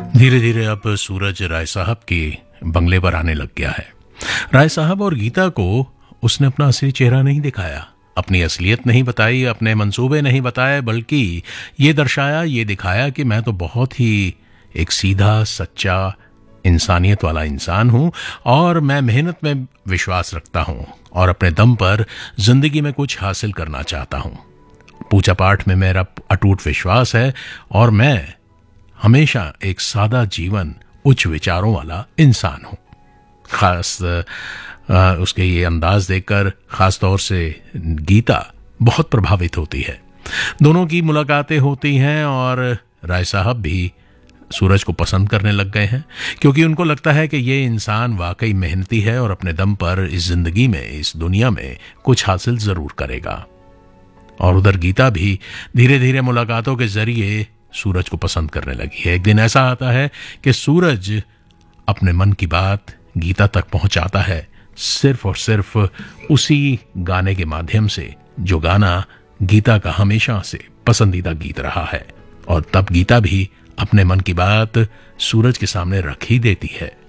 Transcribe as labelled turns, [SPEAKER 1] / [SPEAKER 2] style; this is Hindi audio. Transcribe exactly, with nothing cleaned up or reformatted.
[SPEAKER 1] धीरे धीरे अब सूरज राय साहब के बंगले पर आने लग गया है। राय साहब और गीता को उसने अपना असली चेहरा नहीं दिखाया, अपनी असलियत नहीं बताई, अपने मंसूबे नहीं बताए, बल्कि ये दर्शाया, ये दिखाया कि मैं तो बहुत ही एक सीधा सच्चा इंसानियत वाला इंसान हूं और मैं मेहनत में विश्वास रखता हूं और अपने दम पर जिंदगी में कुछ हासिल करना चाहता हूं। पूजा पाठ में मेरा अटूट विश्वास है और मैं हमेशा एक सादा जीवन, उच्च विचारों वाला इंसान हूं। खास आ, उसके ये अंदाज देखकर खास तौर से गीता बहुत प्रभावित होती है। दोनों की मुलाकातें होती हैं और राय साहब भी सूरज को पसंद करने लग गए हैं, क्योंकि उनको लगता है कि ये इंसान वाकई मेहनती है और अपने दम पर इस जिंदगी में, इस दुनिया में कुछ हासिल जरूर करेगा। और उधर गीता भी धीरे धीरे मुलाकातों के जरिए सूरज को पसंद करने लगी है। एक दिन ऐसा आता है कि सूरज अपने मन की बात गीता तक पहुंचाता है, सिर्फ और सिर्फ उसी गाने के माध्यम से जो गाना गीता का हमेशा से पसंदीदा गीत रहा है। और तब गीता भी अपने मन की बात सूरज के सामने रख ही देती है।